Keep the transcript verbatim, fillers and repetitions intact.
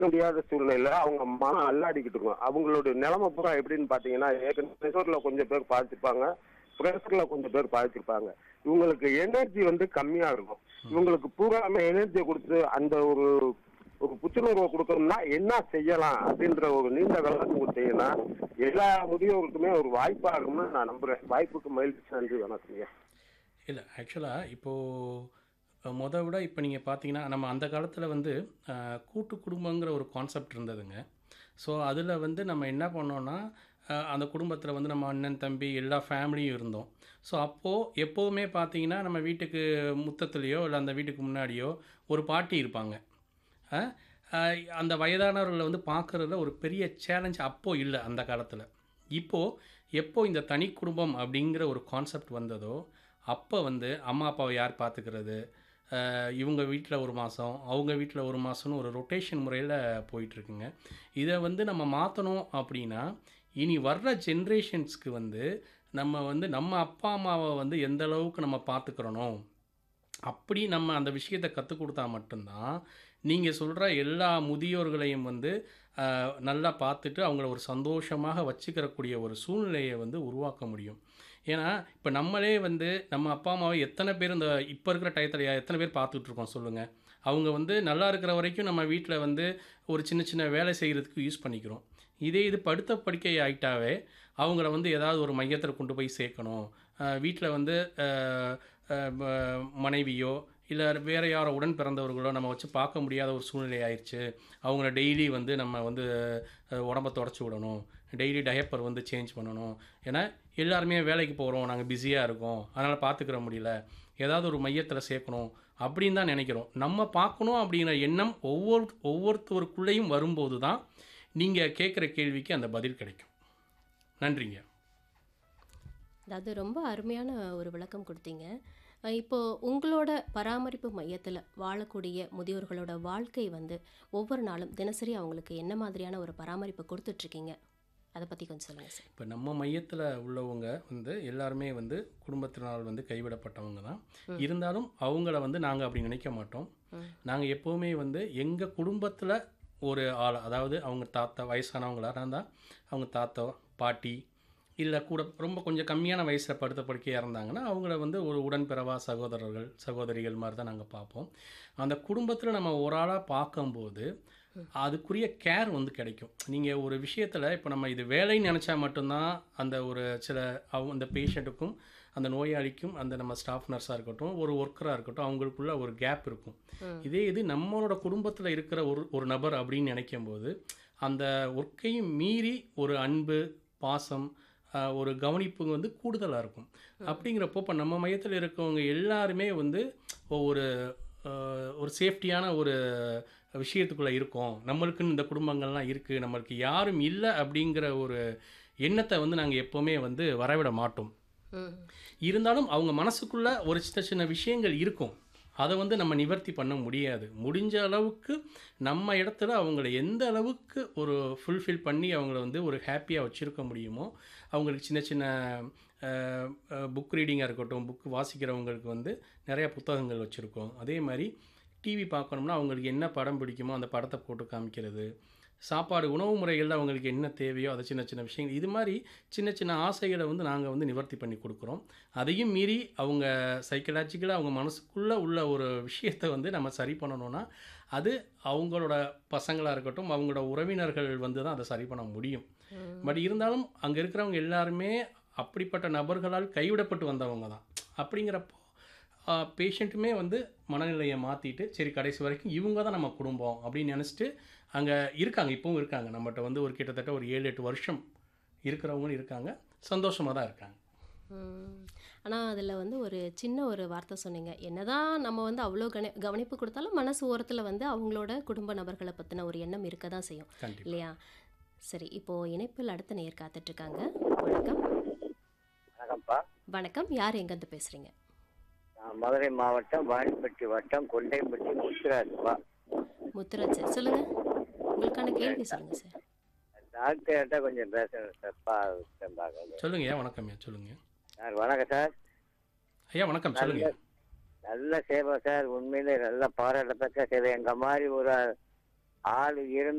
முடியாத சூழ்நிலையில அவங்க மனம் அல்லாடிக்கிட்டு இருக்கும். அவங்களுடைய நிலைமை பூரா எப்படின்னு பாத்தீங்கன்னா, ப்ரெஷர்ல கொஞ்சம் பேர் பாதிச்சிருப்பாங்க, ப்ரெஷர்ல கொஞ்சம் பேர் பாதிச்சிருப்பாங்க. இவங்களுக்கு எனர்ஜி வந்து கம்மியா இருக்கும். இவங்களுக்கு பூராம எனர்ஜியை கொடுத்து அந்த ஒரு ஒரு புத்துணர்வை கொடுக்கணும்னா என்ன செய்யலாம் அப்படின்ற ஒரு நீண்ட விளக்கம் கொடுத்தீங்கன்னா எல்லா முதியோருக்குமே ஒரு வாய்ப்பா இருக்கும்னு நான் நம்புறேன். வாய்ப்புக்கு மகிழ்ச்சி, நன்றி, வணக்கங்க. இல்லை ஆக்சுவலாக இப்போது மொத விட இப்போ நீங்கள் பார்த்தீங்கன்னா நம்ம அந்த காலத்தில் வந்து அஹ், கூட்டு குடும்பங்கிற ஒரு கான்செப்ட் இருந்ததுங்க. ஸோ அதில் வந்து நம்ம என்ன பண்ணோன்னா அஹ், அந்த குடும்பத்தில் வந்து நம்ம அண்ணன் தம்பி எல்லா ஃபேமிலியும் இருந்தோம். ஸோ அப்போது எப்போவுமே பார்த்தீங்கன்னா நம்ம வீட்டுக்கு முத்தத்துலேயோ இல்லை அந்த வீட்டுக்கு முன்னாடியோ ஒரு பாட்டி இருப்பாங்க. அஹ், அஹ், அந்த வயதானவர்களை வந்து பார்க்குறதுல ஒரு பெரிய சேலஞ்ச் அப்போது இல்லை அந்த காலத்தில். இப்போது எப்போ இந்த தனி குடும்பம் அப்படிங்கிற ஒரு கான்செப்ட் வந்ததோ அப்போ வந்து அம்மா அப்பாவை யார் பார்த்துக்கிறது, அஹ் இவங்க வீட்டில் ஒரு மாதம் அவங்க வீட்டில் ஒரு மாதம்னு ஒரு ரொட்டேஷன் முறையில் போயிட்டுருக்குங்க. இதை வந்து நம்ம மாற்றணும் அப்படின்னா இனி வர்ற ஜென்ரேஷன்ஸ்க்கு வந்து நம்ம வந்து நம்ம அப்பா அம்மாவை வந்து எந்த அளவுக்கு நம்ம பார்த்துக்கிறணும் அப்படி நம்ம அந்த விஷயத்தை கற்றுக் கொடுத்தா மட்டும்தான் நீங்கள் சொல்கிற எல்லா முதியோர்களையும் வந்து அஹ், நல்லா பார்த்துட்டு அவங்கள ஒரு சந்தோஷமாக வச்சுக்கிறக்கூடிய ஒரு சூழ்நிலையை வந்து உருவாக்க முடியும். ஏன்னா இப்போ நம்மளே வந்து நம்ம அப்பா அம்மாவை எத்தனை பேர் இந்த இப்போ இருக்கிற டயத்தில் எத்தனை பேர் பார்த்துட்டு இருக்கோம் சொல்லுங்கள். அவங்க வந்து நல்லா இருக்கிற வரைக்கும் நம்ம வீட்டில் வந்து ஒரு சின்ன சின்ன வேலை செய்கிறதுக்கு யூஸ் பண்ணிக்கிறோம். இதே இது படுத்த படுக்கை ஆகிட்டாவே அவங்கள வந்து ஏதாவது ஒரு மையத்தில் கொண்டு போய் சேர்க்கணும். வீட்டில் வந்து அஹ், அஹ், ம- மனைவியோ இல்லை வேறு யாரோ உடன் பிறந்தவர்களோ நம்ம வச்சு பார்க்க முடியாத ஒரு சூழ்நிலை ஆயிடுச்சு. அவங்கள டெய்லி வந்து நம்ம வந்து அஹ், உடம்ப தொடச்சி விடணும், டெய்லி டயப்பர் வந்து சேஞ்ச் பண்ணணும். ஏன்னா எல்லாருமே வேலைக்கு போகிறோம், நாங்கள் பிஸியாக இருக்கோம், அதனால் பார்த்துக்கிற முடியல, ஏதாவது ஒரு மையத்தில் சேர்க்கணும் அப்படின்னு தான் நினைக்கிறோம். நம்ம பார்க்கணும் அப்படிங்கிற எண்ணம் ஒவ்வொரு ஒவ்வொருத்தருக்குள்ளேயும் வரும்போது தான் நீங்கள் கேட்குற கேள்விக்கு அந்த பதில் கிடைக்கும். நன்றிங்க. அதாவது ரொம்ப அருமையான ஒரு விளக்கம் கொடுத்தீங்க. அஹ் இப்போ உங்களோட பராமரிப்பு மையத்தில் வாழக்கூடிய முதியோர்களோட வாழ்க்கை வந்து ஒவ்வொரு நாளும் தினசரி அவங்களுக்கு என்ன மாதிரியான ஒரு பராமரிப்பு கொடுத்துட்ருக்கீங்க, அதை பற்றி கொஞ்சம் சொல்லுங்கள் சார். இப்போ நம்ம மையத்தில் உள்ளவங்க வந்து எல்லாருமே வந்து குடும்பத்தினால் வந்து கைவிடப்பட்டவங்க தான். இருந்தாலும் அவங்கள வந்து நாங்கள் அப்படி நினைக்க மாட்டோம். நாங்கள் எப்போவுமே வந்து எங்கள் குடும்பத்தில் ஒரு ஆள், அதாவது அவங்க தாத்தா வயசானவங்களாக இருந்தால் அவங்க தாத்தா பாட்டி இல்லை கூட ரொம்ப கொஞ்சம் கம்மியான வயசில் படுத்த படுக்கையாக இருந்தாங்கன்னா அவங்கள வந்து ஒரு உடன்பிறவா சகோதரர்கள் சகோதரிகள் மாதிரி தான் நாங்கள் பார்ப்போம். அந்த குடும்பத்தில் நம்ம ஒரு ஆளாக பார்க்கும்போது அதுக்குரிய கேர் வந்து கிடைக்கும். நீங்கள் ஒரு விஷயத்தில் இப்போ நம்ம இது வேலைன்னு நினச்சா மட்டும்தான் அந்த ஒரு சில அவங்க அந்த பேஷண்ட்டுக்கும் அந்த நோயாளிக்கும் அந்த நம்ம ஸ்டாஃப் நர்ஸாக இருக்கட்டும் ஒரு ஒர்க்கராக இருக்கட்டும் அவங்களுக்குள்ள ஒரு கேப் இருக்கும். இதே இது நம்மளோட குடும்பத்தில் இருக்கிற ஒரு ஒரு நபர் அப்படின்னு நினைக்கும் போது அந்த ஒர்க்கையும் மீறி ஒரு அன்பு பாசம் ஆஹ், ஒரு கவனிப்பு வந்து கூடுதலாக இருக்கும். அப்படிங்கிறப்போ இப்போ நம்ம மையத்தில் இருக்கவங்க எல்லாருமே வந்து ஒரு ஆஹ், ஒரு சேஃப்டியான ஒரு விஷயத்துக்குள்ளே இருக்கோம், நம்மளுக்குன்னு இந்த குடும்பங்கள்லாம் இருக்குது, நம்மளுக்கு யாரும் இல்லை அப்படிங்கிற ஒரு எண்ணத்தை வந்து நாங்கள் எப்போவுமே வந்து வரவிட மாட்டோம். ம் இருந்தாலும் அவங்க மனசுக்குள்ள ஒரு சின்ன சின்ன விஷயங்கள் இருக்கும், அதை வந்து நம்ம நிவர்த்தி பண்ண முடியாது. முடிஞ்ச அளவுக்கு நம்ம இடத்துல அவங்கள எந்த அளவுக்கு ஒரு ஃபுல்ஃபில் பண்ணி அவங்கள வந்து ஒரு ஹாப்பியாக வச்சுருக்க முடியுமோ அவங்களுக்கு சின்ன சின்ன புக் ரீடிங்காக இருக்கட்டும், புக் வாசிக்கிறவங்களுக்கு வந்து நிறையா புத்தகங்கள் வச்சுருக்கோம். அதே மாதிரி டிவி பார்க்கணும்னா அவங்களுக்கு என்ன படம் பிடிக்குமோ அந்த படத்தை போட்டு காமிக்கிறது, சாப்பாடு உணவு முறைகளில் அவங்களுக்கு என்ன தேவையோ அதை சின்ன சின்ன விஷயங்கள் இது மாதிரி சின்ன சின்ன ஆசைகளை வந்து நாங்கள் வந்து நிவர்த்தி பண்ணி கொடுக்குறோம். அதையும் மீறி அவங்க சைக்கலாஜிக்கலாக அவங்க மனசுக்குள்ளே உள்ள ஒரு விஷயத்தை வந்து நம்ம சரி பண்ணணும்னா அது அவங்களோட பசங்களாக இருக்கட்டும் அவங்களோட உறவினர்கள் வந்து தான் அதை சரி பண்ண முடியும். பட் இருந்தாலும் அங்கே இருக்கிறவங்க எல்லாருமே அப்படிப்பட்ட நபர்களால் கைவிடப்பட்டு வந்தவங்க தான். அப்படிங்கிறப்போ பேஷண்ட்டுமே வந்து மனநிலையை மாற்றிட்டு சரி கடைசி வரைக்கும் இவங்க தான் நம்ம குடும்பம் அப்படின்னு நினச்சிட்டு அங்கே இருக்காங்க. இப்போவும் இருக்காங்க நம்மகிட்ட வந்து ஒரு கிட்டத்தட்ட ஒரு ஏழு எட்டு வருஷம் இருக்கிறவங்களும் இருக்காங்க, சந்தோஷமாக தான் இருக்காங்க. ஆனால் அதில் வந்து ஒரு சின்ன ஒரு வார்த்தை சொன்னீங்க, என்னதான் நம்ம வந்து அவ்வளோ கணி கவனிப்பு கொடுத்தாலும் மனசு ஓரத்தில் வந்து அவங்களோட குடும்ப நபர்களை பற்றின ஒரு எண்ணம் இருக்க தான் செய்யும் கண்டிப்பாக. இல்லையா? சரி, இப்போது இணைப்பில் அடுத்த நேர் காத்துட்ருக்காங்க. வணக்கம். வணக்கம்ப்பா. வணக்கம், யார் எங்கேருந்து பேசுகிறீங்க? நான் மதுரை மாவட்டம் வாணிப்பட்டி வட்டம் கொண்டைப்பட்டி முத்துராஜ்ப்பா. முத்துராஜ் சார், சொல்லுங்கள், உங்களுக்கான கேள்வி சொல்லுங்கள் சார். டாக்டர்கிட்ட கொஞ்சம் பேசணும் சார்ப்பா. சொல்லுங்க ஐயா. வணக்கம் ஐயா, சொல்லுங்க சார். வணக்கம் சார். ஐயா. வணக்கம், சொல்லுங்க. நல்ல சேவை சார், உண்மையிலே நல்ல பாராட்டத்தக்க சேவை. எங்கள் மாதிரி ஒரு ஆள் இருந்து